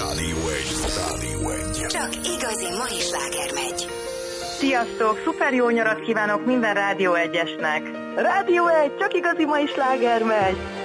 Rádió 1. Csak igazi mai sláger megy. Sziasztok! Szuper jó nyarat kívánok minden Rádió 1-esnek! Rádió 1, csak igazi mai sláger megy!